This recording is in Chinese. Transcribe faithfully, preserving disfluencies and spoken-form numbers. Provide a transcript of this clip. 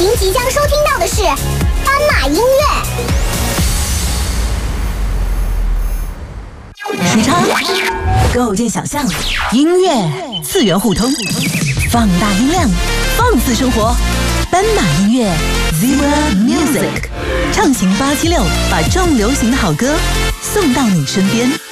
您即将收听到的是斑马音乐。 时差，构建想象，音乐次元互通，放大音量，放肆生活。斑马音乐 Zebra Music， 畅行八七六，把重流行的好歌送到你身边。